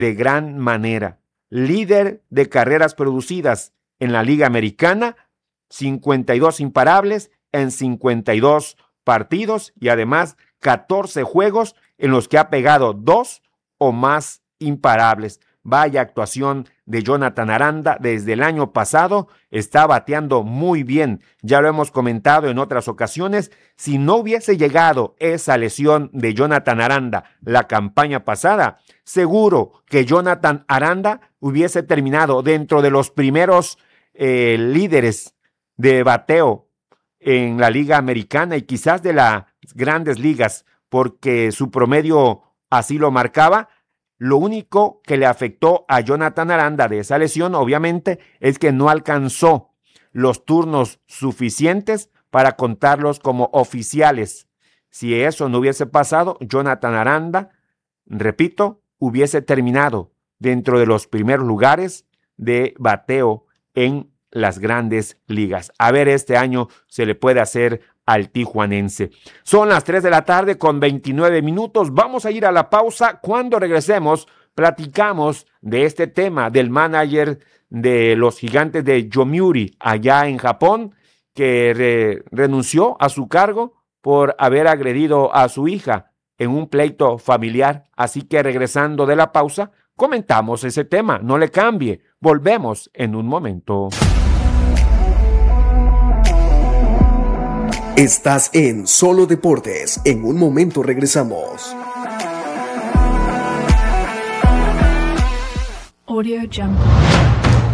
de gran manera. Líder de carreras producidas en la Liga Americana, 52 imparables en 52 partidos y además 14 juegos en los que ha pegado 2 o más imparables. Vaya actuación de Jonathan Aranda. Desde el año pasado está bateando muy bien. Ya lo hemos comentado en otras ocasiones. Si no hubiese llegado esa lesión de Jonathan Aranda la campaña pasada, seguro que Jonathan Aranda hubiese terminado dentro de los primeros líderes de bateo en la Liga Americana y quizás de las grandes ligas, porque su promedio así lo marcaba. Lo único que le afectó a Jonathan Aranda de esa lesión, obviamente, es que no alcanzó los turnos suficientes para contarlos como oficiales. Si eso no hubiese pasado, Jonathan Aranda, repito, hubiese terminado dentro de los primeros lugares de bateo en las grandes ligas. A ver, este año se le puede hacer al tijuanense. Son las 3 de la tarde con 29 minutos. Vamos a ir a la pausa. Cuando regresemos, platicamos de este tema del manager de los Gigantes de Yomiuri allá en Japón, que renunció a su cargo por haber agredido a su hija en un pleito familiar. Así que regresando de la pausa, comentamos ese tema. No le cambie. Volvemos en un momento. Estás en Solo Deportes. En un momento regresamos. Audio Jungle.